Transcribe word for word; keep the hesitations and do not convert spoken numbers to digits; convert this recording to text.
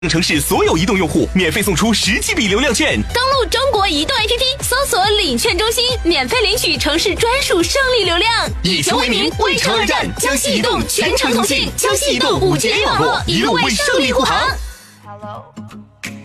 城市所有移动用户免费送出十 G B 流量券。 登录中国移动 A P P， 搜索领券中心，免费领取城市专属胜利流量。 以球为名，为城而战。江西移动全程通信，江西移动五 G A 网络，一路为胜利护航。 Hello。